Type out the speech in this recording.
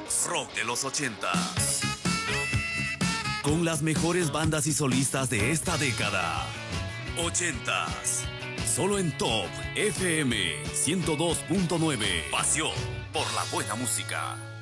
Somos rock de los 80. Con las mejores bandas y solistas de esta década. 80s. Solo en Top FM 102.9. Pasión por la buena música.